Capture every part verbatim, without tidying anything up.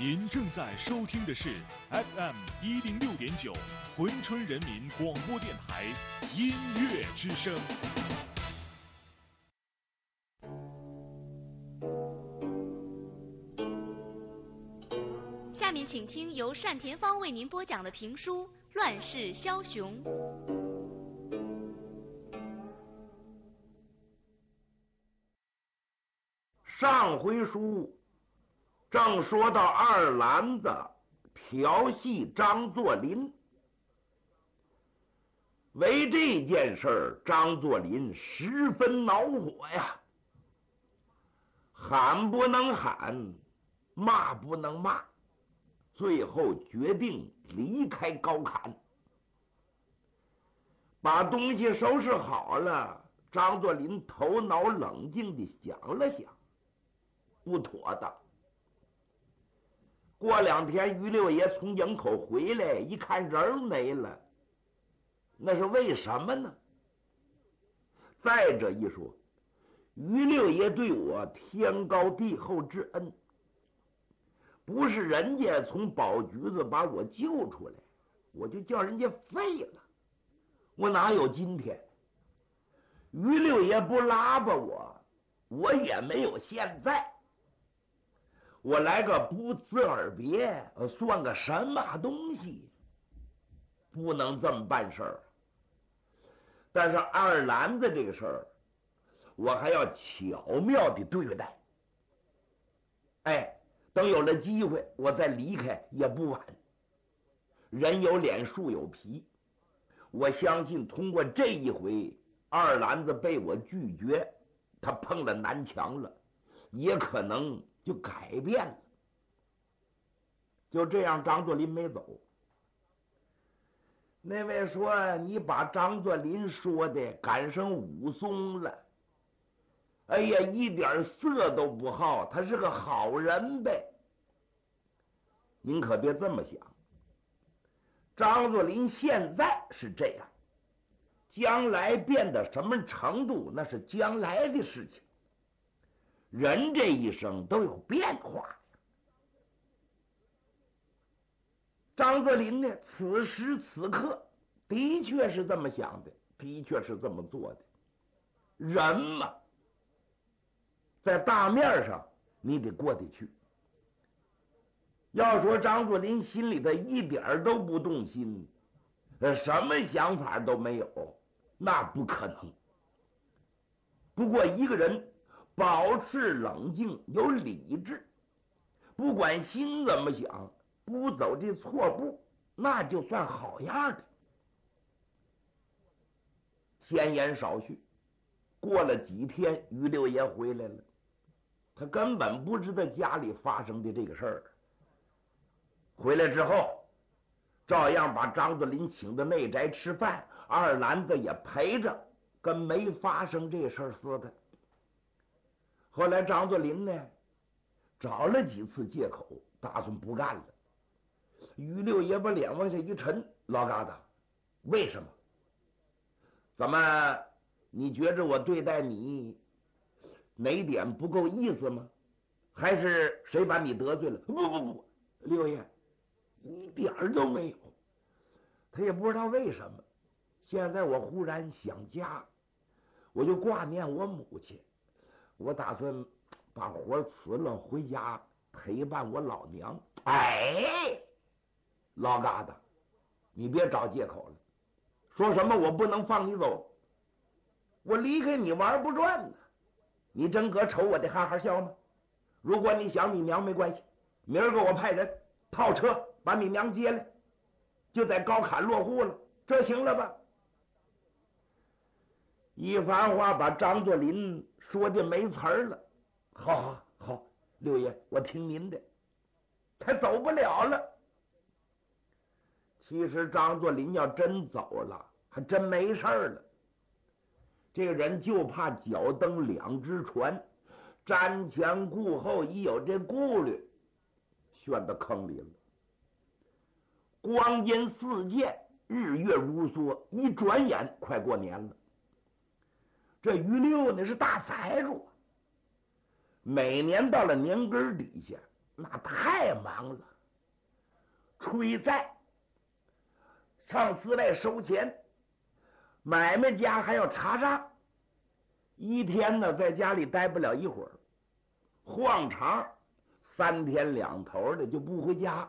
您正在收听的是 F M 一零六点九珲春人民广播电台音乐之声。 下面请听由单田芳为您播讲的评书《乱世枭雄》。 上回书正说到二篮子调戏张作霖，为这件事儿，张作霖十分恼火呀，喊不能喊，骂不能骂，最后决定离开高坎，把东西收拾好了。张作霖头脑冷静地想了想，不妥当。过两天于六爷从营口回来，一看人没了，那是为什么呢？再者一说，于六爷对我天高地厚之恩，不是人家从宝局子把我救出来，我就叫人家废了，我哪有今天？于六爷不拉巴我，我也没有现在。我来个不辞而别，算个什么东西？不能这么办事儿。但是二篮子这个事儿，我还要巧妙地对待。哎，等有了机会，我再离开也不晚。人有脸，树有皮。我相信通过这一回，二篮子被我拒绝，他碰了南墙了，也可能就改变了。就这样，张作霖没走。那位说你把张作霖说的赶上武松了，哎呀，一点色都不好，他是个好人呗。您可别这么想，张作霖现在是这样，将来变到什么程度，那是将来的事情。人这一生都有变化。张作霖呢，此时此刻的确是这么想的，的确是这么做的。人嘛，在大面上你得过得去。要说张作霖心里头一点都不动心，什么想法都没有，那不可能。不过一个人保持冷静，有理智，不管心怎么想，不走这错步，那就算好样的。闲言少叙，过了几天，于六爷回来了，他根本不知道家里发生的这个事儿。回来之后，照样把张作霖请到内宅吃饭，二篮子也陪着，跟没发生这事儿似的。后来张作霖呢，找了几次借口，打算不干了。于六爷把脸往下一沉，老疙瘩，为什么？怎么你觉着我对待你哪点不够意思吗？还是谁把你得罪了？不不不，六爷一点儿都没有。他也不知道为什么，现在我忽然想家，我就挂念我母亲，我打算把活辞了，回家陪伴我老娘。哎，老疙瘩，你别找借口了，说什么我不能放你走，我离开你玩不转呢。你真搁瞅我的哈哈笑吗？如果你想你娘没关系，明儿个我派人套车把你娘接来，就在高坎落户了，这行了吧？一番话把张作霖说的没词儿了。好好好，六爷，我听您的。他走不了了。其实张作霖要真走了，还真没事儿了。这个人就怕脚蹬两只船，瞻前顾后，一有这顾虑，陷到坑里了。光阴似箭，日月如梭，一转眼快过年了。这于六呢是大财主，每年到了年根底下， 那太忙了，催债，上寺外收钱，买卖家还要查账，一天呢在家里待不了一会儿，晃长三天两头的就不回家。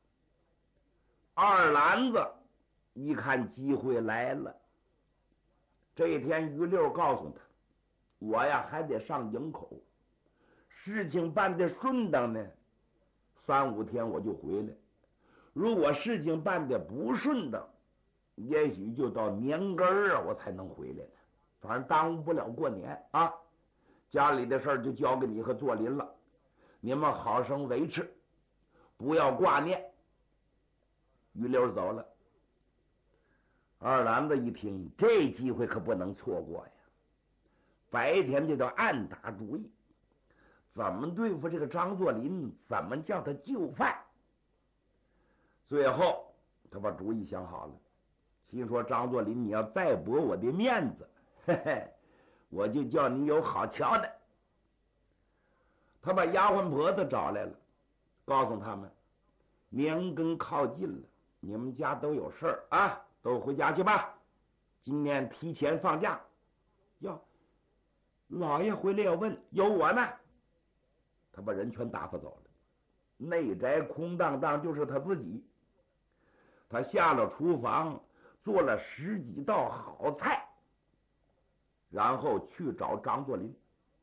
二篮子一看机会来了，这一天于六告诉他，我呀还得上营口，事情办得顺当呢，三五天我就回来，如果事情办得不顺当，也许就到年根儿啊我才能回来呢，反正耽误不了过年啊。家里的事儿就交给你和作霖了，你们好生维持，不要挂念。于六走了，二篮子一听，这机会可不能错过呀，白天就得暗打主意，怎么对付这个张作霖，怎么叫他就范。最后他把主意想好了，心说张作霖，你要再驳我的面子，嘿嘿，我就叫你有好瞧的。他把丫鬟婆子找来了，告诉他们年根靠近了，你们家都有事儿啊，都回家去吧，今年提前放假。哟，老爷回来要问有我呢，他把人全打发走了，内宅空荡荡，就是他自己。他下了厨房，做了十几道好菜，然后去找张作霖。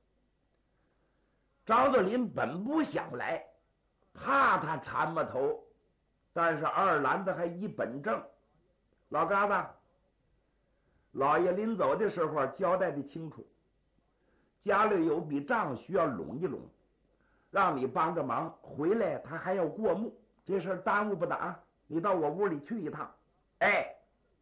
张作霖本不想来，怕他缠嘛头，但是二篮子还一本正，老疙瘩，老爷临走的时候交代的清楚，家里有笔账需要拢一拢，让你帮着忙，回来他还要过目，这事耽误不得啊，你到我屋里去一趟。哎，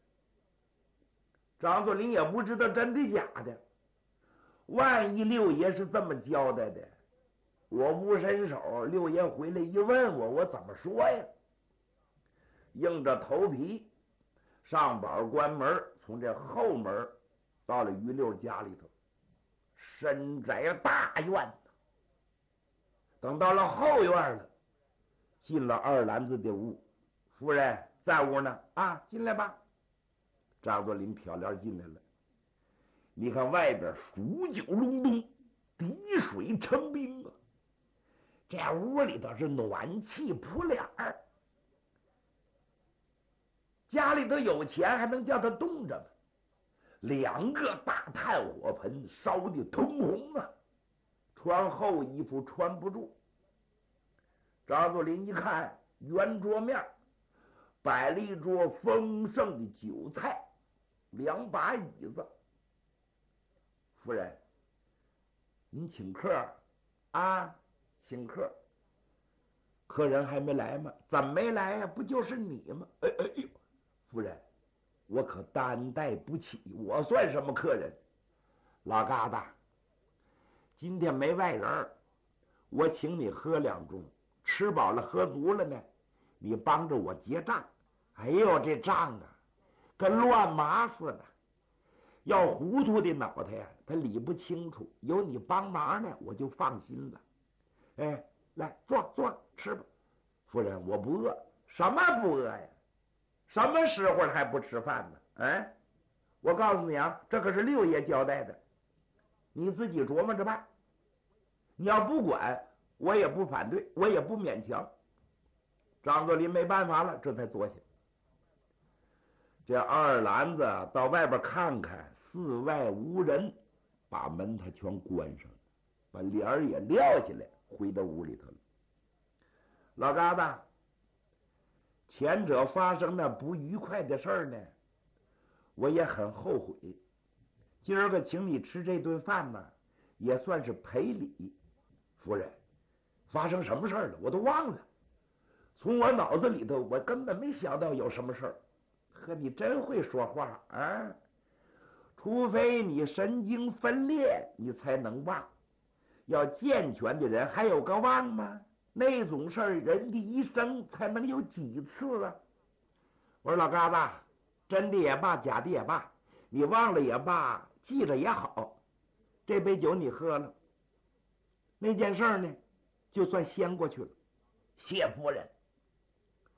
张作霖也不知道真的假的，万一六爷是这么交代的，我不伸手，六爷回来一问我，我怎么说呀？硬着头皮上板关门，从这后门到了于六家里头，深宅大院。等到了后院了，进了二篮子的屋，夫人在屋呢，啊，进来吧。张作霖漂亮进来了，你看外边数九隆冬，滴水成冰啊，这屋里头是暖气扑脸儿，家里头有钱还能叫他冻着吗？两个大炭火盆烧的通红啊，穿厚衣服穿不住。张作霖一看圆桌面摆了一桌丰盛的酒菜，两把椅子。夫人，您请客啊？请客。客人还没来吗？怎么没来呀、啊？不就是你吗？哎哎呦，夫人，我可担待不起，我算什么客人？老疙瘩，今天没外人，我请你喝两盅，吃饱了喝足了呢，你帮着我结账。哎呦，这账啊跟乱麻似的，要糊涂的脑袋呀他理不清楚，有你帮忙呢我就放心了。哎，来坐坐吃吧。夫人，我不饿。什么不饿呀？什么时候还不吃饭呢？哎，我告诉你啊，这可是六爷交代的，你自己琢磨着办。你要不管，我也不反对，我也不勉强。张作霖没办法了，这才坐下。这二篮子到外边看看，寺外无人，把门他全关上了，把帘儿也撂下来，回到屋里头了。老疙瘩，前者发生那不愉快的事儿呢，我也很后悔。今儿个请你吃这顿饭呢，也算是赔礼。夫人，发生什么事儿了？我都忘了，从我脑子里头我根本没想到有什么事儿。呵，你真会说话啊！除非你神经分裂，你才能忘。要健全的人还有个忘吗？那种事儿，人的一生才能有几次啊？我说老疙瘩，真的也罢，假的也罢，你忘了也罢，记着也好。这杯酒你喝了，那件事呢，就算掀过去了。 谢夫人，